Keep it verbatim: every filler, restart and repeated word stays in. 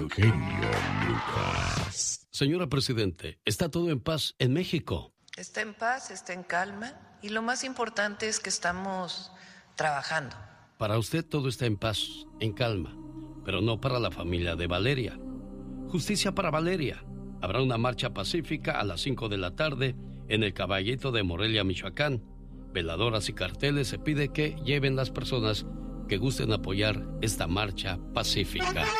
Genio Lucas. Señora Presidente, ¿está todo en paz en México? Está en paz, está en calma y lo más importante es que estamos trabajando. Para usted todo está en paz, en calma, pero no para la familia de Valeria. Justicia para Valeria. Habrá una marcha pacífica a las cinco de la tarde en el Caballito de Morelia, Michoacán. Veladoras y carteles se pide que lleven las personas que gusten apoyar esta marcha pacífica.